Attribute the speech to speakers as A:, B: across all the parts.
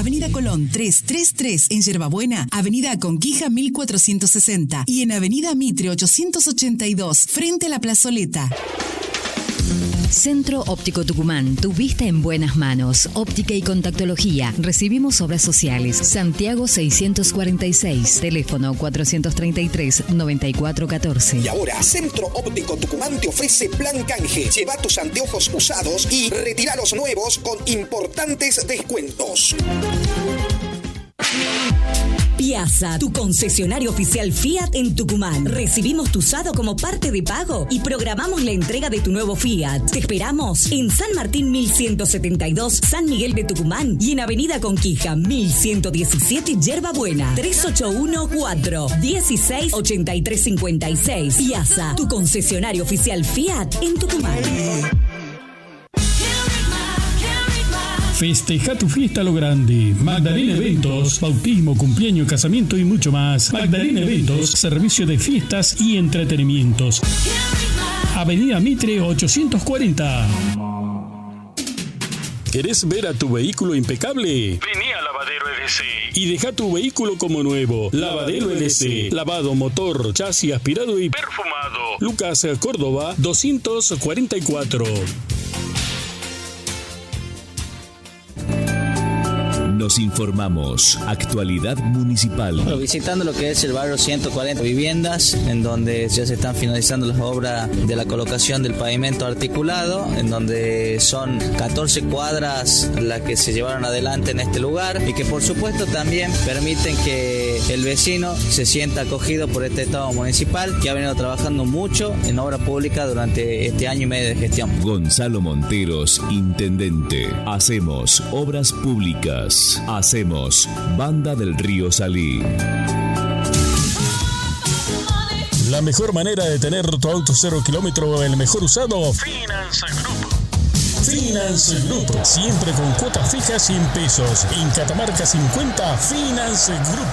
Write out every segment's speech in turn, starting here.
A: Avenida Colón 333 en Yerbabuena, Avenida Conquija 1460 y en Avenida Mitre 882 frente a la plazoleta.
B: Centro Óptico Tucumán, tu vista en buenas manos. Óptica y contactología. Recibimos obras sociales. Santiago 646. Teléfono 433-9414.
C: Y ahora, Centro Óptico Tucumán te ofrece plan canje. Lleva tus anteojos usados y retira los nuevos con importantes descuentos.
D: Piazza, tu concesionario oficial Fiat en Tucumán. Recibimos tu usado como parte de pago y programamos la entrega de tu nuevo Fiat. Te esperamos en San Martín 1172, San Miguel de Tucumán y en Avenida Conquija 1117, Yerbabuena. 3814-168356. Piazza, tu concesionario oficial Fiat en Tucumán.
E: Festeja tu fiesta a lo grande. Magdalena Eventos, bautismo, cumpleaños, casamiento y mucho más. Magdalena Eventos, servicio de fiestas y entretenimientos. Avenida Mitre 840. ¿Querés ver a tu vehículo impecable? Vení a Lavadero LC y deja tu vehículo como nuevo. Lavadero LC, lavado, motor, chasis aspirado y perfumado. Lucas Córdoba 244.
F: Nos informamos. Actualidad municipal.
G: Bueno, visitando lo que es el barrio 140 viviendas, en donde ya se están finalizando las obras de la colocación del pavimento articulado, en donde son 14 cuadras las que se llevaron adelante en este lugar y que por supuesto también permiten que el vecino se sienta acogido por este Estado municipal que ha venido trabajando mucho en obra pública durante este año y medio de gestión.
F: Gonzalo Monteros, intendente. Hacemos obras públicas. Hacemos Banda del Río Salí.
E: La mejor manera de tener tu auto 0 kilómetro, el mejor usado, Finance Group. Finance Group, siempre con cuotas fijas 100 pesos. En Catamarca 50, Finance Group.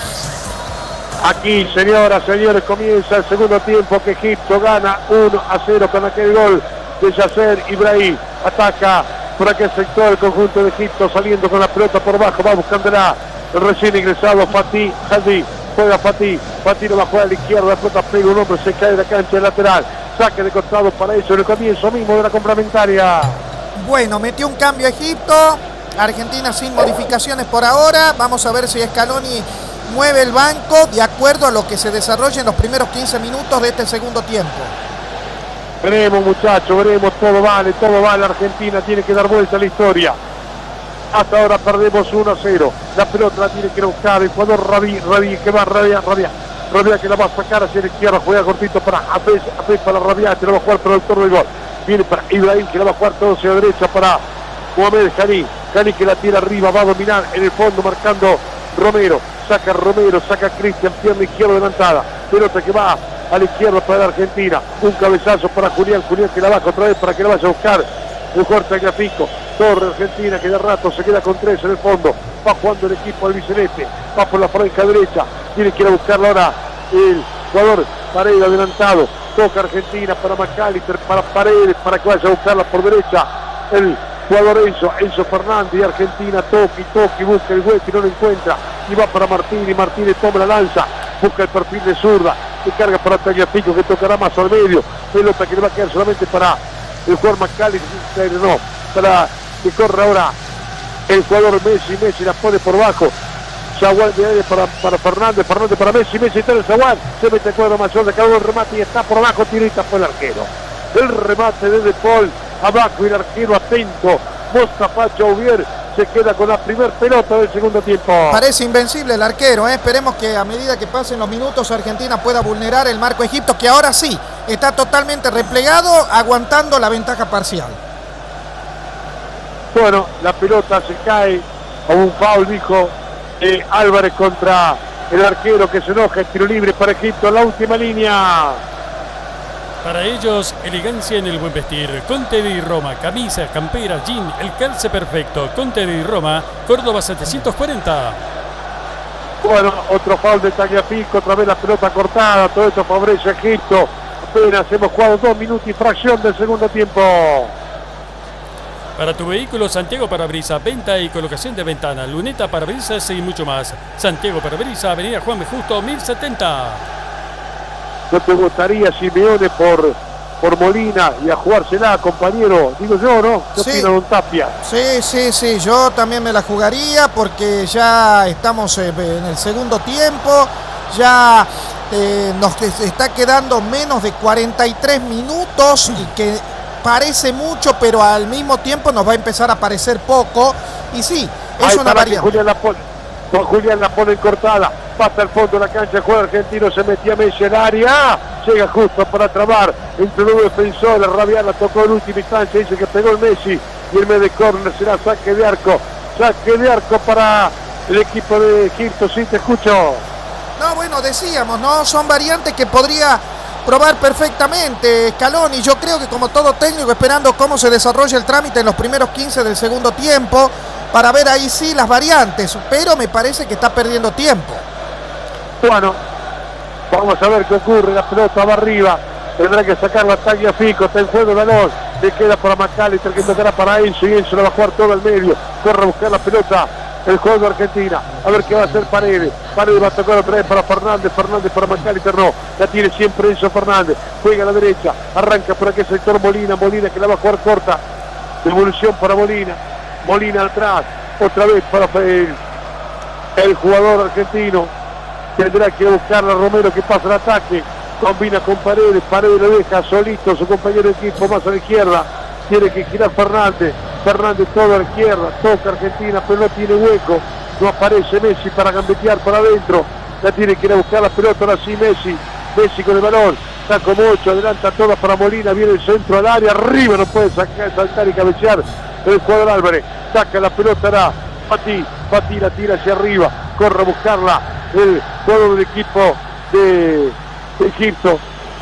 H: Aquí, señoras, señores, comienza el segundo tiempo que Egipto gana 1-0 con aquel gol de Yasser Ibrahim. Ataca por aquel sector el conjunto de Egipto, saliendo con la pelota por bajo, va buscándola el recién ingresado Fatih Hadi. Juega Fatih no va a jugar a la izquierda, la pelota pega un hombre, se cae de la cancha lateral, saque de costado para eso, en el comienzo mismo de la complementaria.
I: Bueno, metió un cambio Egipto, Argentina sin modificaciones por ahora, vamos a ver si Scaloni mueve el banco de acuerdo a lo que se desarrolle en los primeros 15 minutos de este segundo tiempo.
H: Veremos, muchachos, veremos, todo vale, Argentina tiene que dar vuelta a la historia. Hasta ahora perdemos 1-0, la pelota la tiene que buscar el jugador Rabia que va Rabia que la va a sacar hacia la izquierda, juega cortito para Hafez para Rabia, que la va a jugar para el autor del gol, viene para Ibrahim que la va a jugar todo hacia la derecha para Mohamed Jani que la tira arriba, va a dominar en el fondo marcando Romero, saca Cristian, pierna izquierda adelantada, pelota que va a la izquierda para la Argentina, un cabezazo para Julián que la baja otra vez para que la vaya a buscar el corte Tagliafico, Torre Argentina que de rato se queda con 3 en el fondo, va jugando el equipo del Biceleste, va por la franja derecha, tiene que ir a buscarla ahora el jugador Paredes adelantado, toca Argentina para McAllister, para Paredes, para que vaya a buscarla por derecha, el jugador Enzo Fernández y Argentina toque, busca el hueco y no lo encuentra, y va para Martínez, toma la lanza, busca el perfil de zurda, y carga para Tagliafico que tocará más al medio, pelota que le va a quedar solamente para el jugador McAllister, no, para que corre ahora el jugador Messi la pone por bajo, Zaguán de aire para Fernández para Messi está en el Zaguán, se mete el cuadro mayor de cada uno, remate y está por abajo, tirita fue el arquero, el remate de De Paul, abajo y el arquero atento, Mostafa Chauvier se queda con la primer pelota del segundo tiempo.
I: Parece invencible el arquero, esperemos que a medida que pasen los minutos Argentina pueda vulnerar el marco Egipto, que ahora sí está totalmente replegado, aguantando la ventaja parcial.
H: Bueno, la pelota se cae a un foul, dijo Álvarez contra el arquero que se enoja, tiro libre para Egipto en la última línea.
J: Para ellos, elegancia en el buen vestir. Conte de Roma, camisa, campera, jean, el calce perfecto. Conte de Roma, Córdoba 740.
H: Bueno, otro foul de Tagliafico, otra vez la pelota cortada, todo esto favorece a Egipto. Apenas hemos jugado 2 minutos y fracción del segundo tiempo.
J: Para tu vehículo, Santiago Parabrisas, venta y colocación de ventanas, luneta, parabrisas y mucho más. Santiago Parabrisas, Avenida Juan B. Justo, 1070.
H: ¿No te gustaría, Simeone, por Molina y a jugársela, compañero? Digo yo, ¿no? ¿Qué opina don Tapia?
I: Sí, yo también me la jugaría porque ya estamos en el segundo tiempo, ya nos está quedando menos de 43 minutos y que parece mucho, pero al mismo tiempo nos va a empezar a parecer poco. Y sí, es una variante.
H: Julián la pone cortada, pasa al fondo de la cancha, juega argentino, se metía Messi al área, llega justo para trabar entre los defensores, Rabial la tocó en última instancia, dice que pegó el Messi y el medio de córner será saque de arco para el equipo de Egipto. Sí, te escucho.
I: No, bueno, decíamos, ¿no? Son variantes que podría probar perfectamente Scaloni. Yo creo que como todo técnico, esperando cómo se desarrolla el trámite en los primeros 15 del segundo tiempo, para ver ahí sí las variantes, pero me parece que está perdiendo tiempo.
H: Bueno, vamos a ver qué ocurre, la pelota va arriba, tendrá que sacar la Tagliafico, está en juego el balón, le queda para McAllister, que tocará para Enzo, y Enzo la va a jugar todo al medio, corre a buscar la pelota, el juego de Argentina, a ver qué va a hacer Paredes va a tocar otra vez para Fernández para McAllister, no, la tiene siempre Enzo Fernández, juega a la derecha, arranca por aquel sector Molina que la va a jugar corta, devolución para Molina atrás, otra vez para el jugador argentino, tendrá que buscar a Romero que pasa el ataque, combina con Paredes lo deja solito, su compañero de equipo más a la izquierda, tiene que girar Fernández todo a la izquierda, toca Argentina pero no tiene hueco, no aparece Messi para gambetear para adentro, la tiene que ir a buscar la pelota, ahora sí Messi con el balón, está como 8, adelanta toda para Molina, viene el centro al área, arriba no puede saltar y cabecear el jugador Álvarez, saca la pelota, ahora Fati la tira hacia arriba, corre a buscarla el jugador del equipo de Egipto,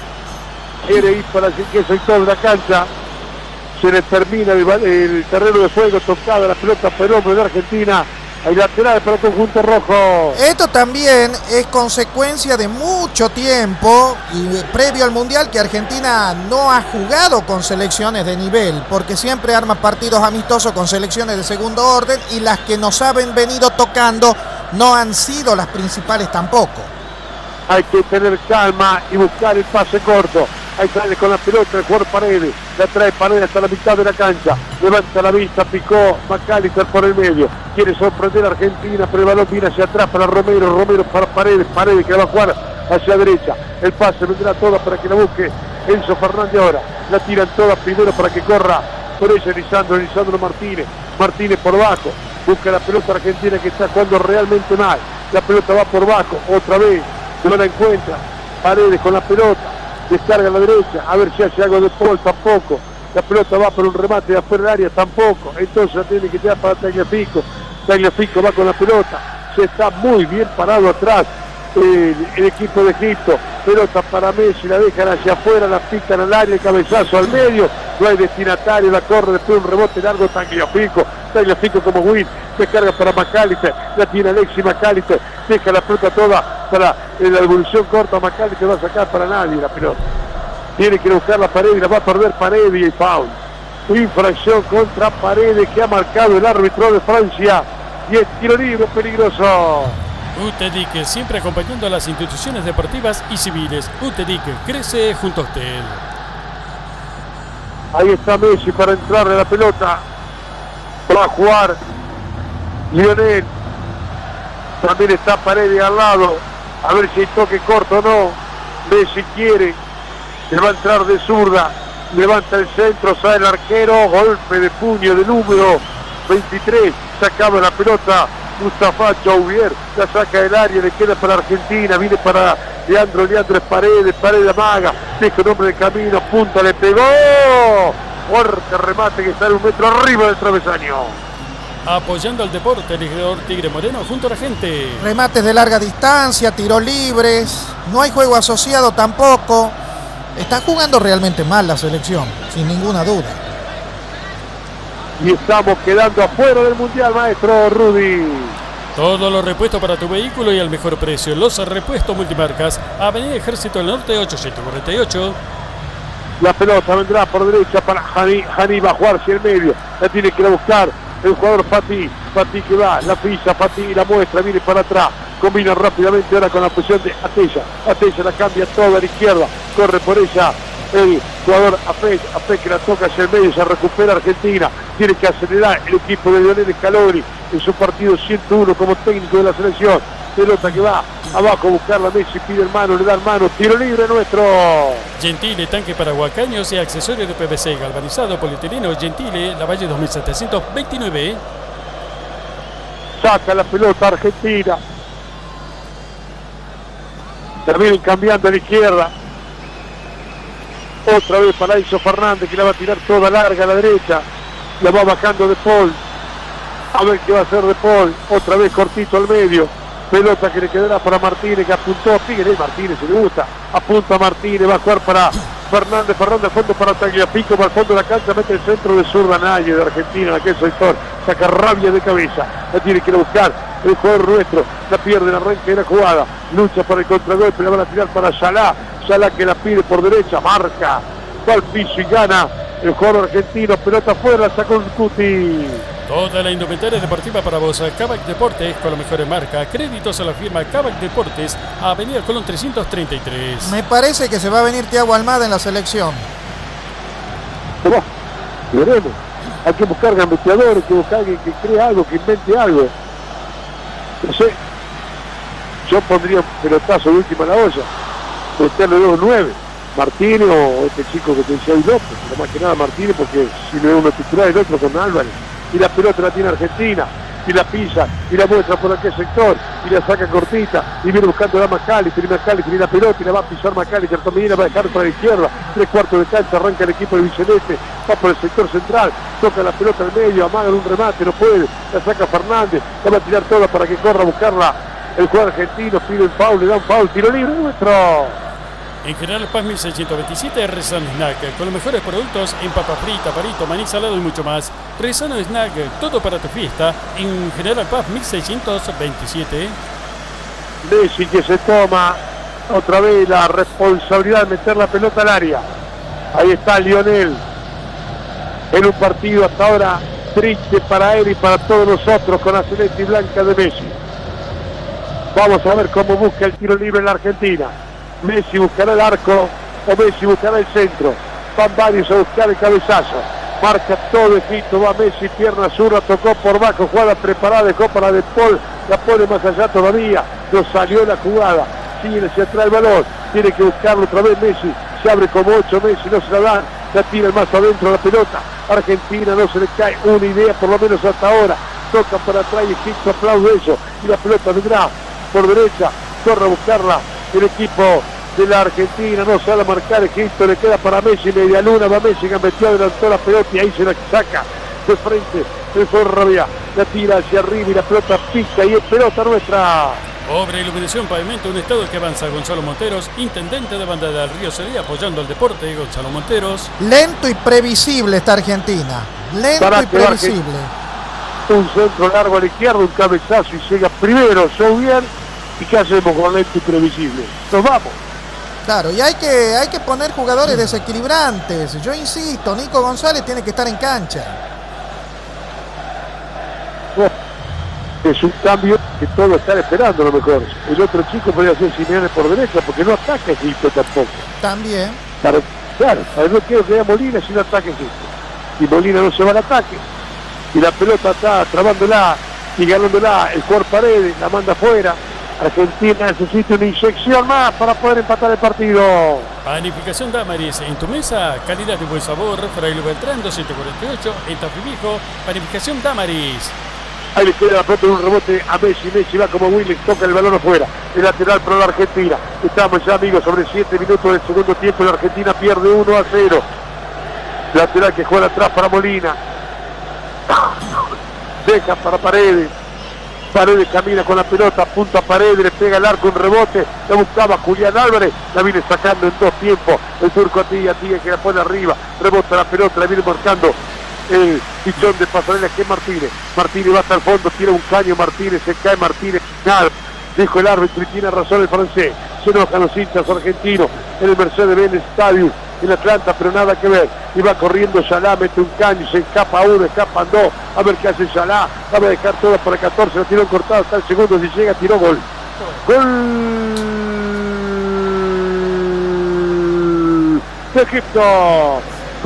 H: quiere ir para el sector de la cancha, se le termina el terreno de juego, tocada la pelota por el hombre de Argentina, hay lateral para el conjunto rojo.
I: Esto también es consecuencia de mucho tiempo y previo al Mundial que Argentina no ha jugado con selecciones de nivel, porque siempre arma partidos amistosos con selecciones de segundo orden y las que nos han venido tocando no han sido las principales tampoco.
H: Hay que tener calma y buscar el pase corto. Ahí sale con la pelota el jugador Paredes, la trae Paredes hasta la mitad de la cancha, levanta la vista, picó McAllister por el medio, quiere sorprender a Argentina, pero el balón viene hacia atrás para Romero para Paredes que la va a jugar hacia derecha, el pase vendrá toda para que la busque Enzo Fernández ahora, la tiran todas primero para que corra por ella Lisandro Martínez por bajo, busca la pelota argentina que está jugando realmente mal, la pelota va por bajo, otra vez, no la encuentra, Paredes con la pelota, descarga a la derecha, a ver si hace algo de Paul, tampoco, la pelota va por un remate de afuera del área, tampoco, entonces la tiene que tirar para Tagliafico va con la pelota, se está muy bien parado atrás el equipo de Egipto, pelota para Messi, la dejan hacia afuera, la pican al área, el cabezazo al medio, no hay destinatario, la corre después un rebote largo, Tagliafico como win, descarga para McAllister, la tiene Alexis McAllister, deja la pelota toda para la devolución corta, McAllister va a sacar para nadie la pelota, tiene que buscar la Paredes, la va a perder Paredes y foul, infracción contra Paredes que ha marcado el árbitro de Francia y es tiro libre peligroso.
J: UTEDIC, siempre acompañando a las instituciones deportivas y civiles. UTEDIC crece junto a usted.
H: Ahí está Messi para entrarle a la pelota. Va a jugar Lionel. También está Paredes al lado. A ver si hay toque corto o no. Messi quiere. Le va a entrar de zurda. Levanta el centro, sale el arquero. Golpe de puño del número 23. Sacaba la pelota. Mustafa Chauvier la saca del área, le queda para Argentina, viene para Leandro es Paredes amaga, deja un hombre de camino, punta, le pegó, fuerte remate que está en 1 metro arriba del travesaño.
J: Apoyando al deporte, el jugador Tigre Moreno junto a la gente.
I: Remates de larga distancia, tiros libres, no hay juego asociado tampoco, está jugando realmente mal la selección, sin ninguna duda.
H: Y estamos quedando afuera del Mundial, maestro Rudy.
J: Todos los repuestos para tu vehículo y al mejor precio. Los repuestos multimarcas. Avenida Ejército del Norte 848.
H: La pelota vendrá por derecha para Jani, va a jugar hacia el medio. La tiene que ir a buscar el jugador Fatih. Fatih que va, la pisa, Fatih la muestra, viene para atrás. Combina rápidamente ahora con la posición de Atella. Atella la cambia toda a la izquierda. Corre por ella el jugador Ape que la toca hacia el medio. Se recupera Argentina. Tiene que acelerar el equipo de Lionel Scaloni en su partido 101 como técnico de la selección. Pelota que va abajo a buscarla, Messi pide el mano, le da el mano, tiro libre nuestro.
J: Gentile, tanque para huacaños y accesorios de PVC, galvanizado, polietileno, Gentile, La Valle 2729.
H: Saca la pelota Argentina. Terminan cambiando a la izquierda. Otra vez para Enzo Fernández que la va a tirar toda larga a la derecha. La va bajando De Paul. A ver qué va a hacer De Paul. Otra vez cortito al medio. Pelota que le quedará para Martínez, que apuntó. Fíjense, Martínez, si le gusta. Apunta Martínez, va a jugar para Fernández al fondo para Tagliafico, para el fondo de la cancha, mete el centro de zurda Naye de Argentina en aquel sector. Saca rabia de cabeza. La tiene que ir a buscar el jugador nuestro. La pierde el arranque de la jugada. Lucha para el contragolpe, la van a tirar para Salah. Salah que la pide por derecha, marca. Va al piso y gana el jugador argentino. Pelota afuera, sacó un Cuti.
J: Toda la indumentaria deportiva para vos, Kavak Deportes, con la mejor marca. Créditos a la firma Kavak Deportes, Avenida Colón 333.
I: Me parece que se va a venir Thiago Almada en la selección.
H: Bueno, veremos. Hay que buscar gambeteadores, hay que buscar alguien que cree algo, que invente algo. No sé. Yo pondría un pelotazo de última a la olla. Meterle 2-9. Martínez o este chico que te decía hoy López. Pero más que nada Martínez, porque si le da uno titular el otro con Álvarez. Y la pelota la tiene Argentina, y la pisa, y la muestra por aquel sector, y la saca cortita, y viene buscando a McAllister, y McAllister tiene la pelota, y la va a pisar McAllister, Tomellina va a dejar para la izquierda, 3/4 de cancha, arranca el equipo de Vicente, va por el sector central, toca la pelota al medio, amaga un remate, no puede, la saca Fernández, la va a tirar toda para que corra a buscarla el jugador argentino, pide el foul, le da un foul, tiro libre nuestro.
J: En General Paz 1627, Rezano Snack, con los mejores productos en papa frita, parito, maní salado y mucho más. Rezano Snack, todo para tu fiesta, en General Paz 1627.
H: Messi que se toma otra vez la responsabilidad de meter la pelota al área. Ahí está Lionel, en un partido hasta ahora triste para él y para todos nosotros con la celeste y blanca de Messi. Vamos a ver cómo busca el tiro libre en la Argentina. Messi buscará el arco o Messi buscará el centro. Van varios a buscar el cabezazo. Marca todo Egipto, va Messi, pierna zurda, tocó por bajo, jugada preparada, dejó para De Paul, la pone más allá todavía, no salió la jugada, sigue hacia atrás el balón, tiene que buscarlo otra vez Messi, se abre como 8 Messi, no se la dan, la tira más adentro la pelota. Argentina no se le cae una idea, por lo menos hasta ahora, toca para atrás y Egipto aplaude eso, y la pelota vendrá por derecha, corre a buscarla el equipo de la Argentina, no sale a marcar Egipto, le queda para Messi, media luna, va Messi, gambeteó, adelantó la pelota y ahí se la saca de frente el Forrabia, la tira hacia arriba y la pelota pica y es pelota nuestra.
J: Obra, iluminación, pavimento, un estado que avanza. Gonzalo Monteros, intendente de Banda del Río Salí, apoyando al deporte. Gonzalo Monteros.
I: Lento y previsible esta Argentina, lento y previsible.
H: Un centro largo a la izquierda, un cabezazo y llega primero, bien. ¿Y qué hacemos con lento y previsible? Nos vamos.
I: Claro, y hay que poner jugadores desequilibrantes. Yo insisto, Nico González tiene que estar en cancha.
H: Es un cambio que todos están esperando a lo mejor. El otro chico podría ser Simeone por derecha porque no ataca Egipto tampoco.
I: También.
H: Claro, no quiero que haya Molina si no ataca Egipto. Y Molina no se va al ataque. Y la pelota está trabándola y ganándola el jugador Paredes, la manda afuera. Argentina necesita una inyección más para poder empatar el partido.
J: Panificación Damaris, en tu mesa, calidad y buen sabor. Fraile Beltrán 248, en Tafí-Viejo, Panificación Damaris.
H: Ahí le queda la pelota en un rebote a Messi. Messi va como Willis, toca el balón afuera. El lateral para la Argentina. Estamos ya, amigos, sobre 7 minutos del segundo tiempo. La Argentina pierde 1-0. Lateral que juega atrás para Molina. Deja para Paredes. Paredes camina con la pelota, apunta a Paredes, le pega el arco, un rebote, la buscaba Julián Álvarez, la viene sacando en 2 tiempos, el turco Atilla que la pone arriba, rebota la pelota, la viene marcando el pichón de Pasarela que es Martínez. Martínez va hasta el fondo, tira un caño Martínez, se cae Martínez, final, dijo el árbitro y tiene razón el francés. Se enojan los hinchas argentinos en el Mercedes-Benz Stadium el Atlanta, pero nada que ver. Y va corriendo Salah, mete un caño, se escapa uno, escapan dos. A ver qué hace Salah. Va a dejar todo para el 14, lo tiró cortado, está el segundo, si llega, tiró gol. Gol de Egipto.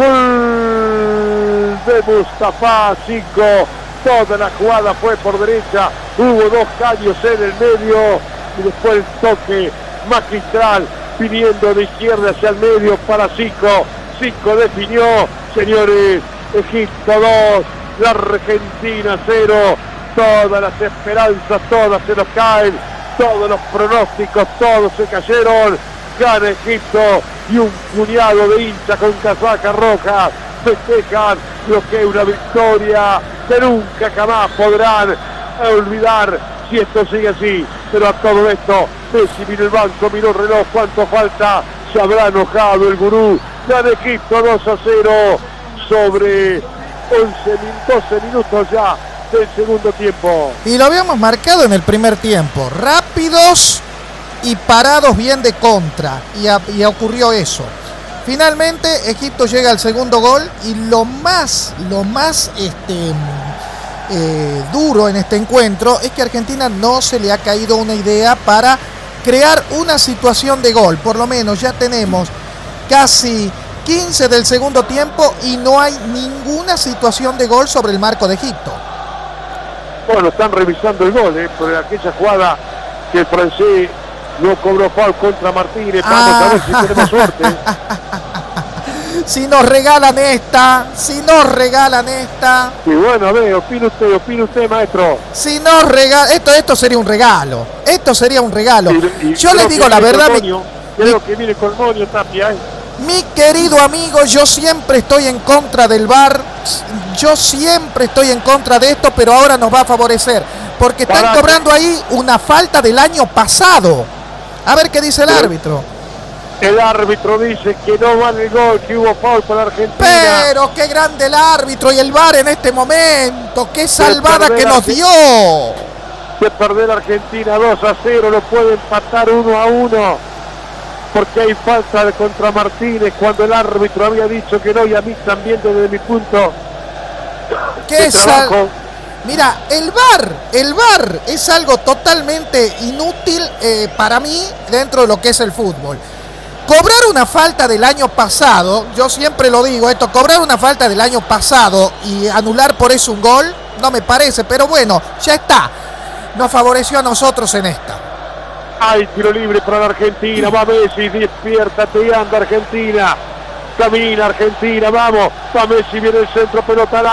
H: Gol de Mustafa, 5. Toda la jugada fue por derecha, hubo dos caños en el medio y después el toque magistral viniendo de izquierda hacia el medio para Zico. Zico definió, señores. Egipto 2, la Argentina 0. Todas las esperanzas, todas se nos caen, todos los pronósticos, todos se cayeron. Gana Egipto y un puñado de hinchas con casaca roja festejan lo que es una victoria que nunca jamás podrán olvidar si esto sigue así. Pero a todo esto, Messi miró el banco, miró el reloj, cuánto falta, se habrá enojado el gurú. Gana Egipto 2-0 sobre 12 minutos ya del segundo tiempo.
I: Y lo habíamos marcado en el primer tiempo, rápidos y parados bien de contra, y ocurrió eso. Finalmente Egipto llega al segundo gol y lo más duro en este encuentro es que a Argentina no se le ha caído una idea para crear una situación de gol. Por lo menos ya tenemos casi 15 del segundo tiempo y no hay ninguna situación de gol sobre el marco de Egipto.
H: Bueno, están revisando el gol, por aquella jugada que el francés no cobró foul contra Martínez. Vamos a ver si tenemos suerte.
I: Si nos regalan esta.
H: Y bueno, a ver, opine usted, maestro.
I: Si nos regalan, esto sería un regalo. Yo les digo la verdad.
H: Creo que viene con Moño Tapia.
I: Mi querido amigo, yo siempre estoy en contra del VAR. Yo siempre estoy en contra de esto, pero ahora nos va a favorecer. Porque están cobrando ahí una falta del año pasado. A ver qué dice el árbitro.
H: El árbitro dice que no vale el gol, que hubo foul para Argentina.
I: Pero qué grande el árbitro y el VAR en este momento. Qué salvada que nos dio.
H: De perder Argentina 2-0, lo puede empatar 1-1. Porque hay falta contra Martínez cuando el árbitro había dicho que no, y a mí también desde mi punto de trabajo.
I: Mira, el VAR es algo totalmente inútil para mí dentro de lo que es el fútbol. Cobrar una falta del año pasado, yo siempre lo digo esto, cobrar una falta del año pasado y anular por eso un gol, no me parece, pero bueno, ya está. Nos favoreció a nosotros en esta.
H: Hay tiro libre para la Argentina, va Messi, despiértate y anda Argentina. Camina Argentina, vamos, va Messi, viene el centro, pelota al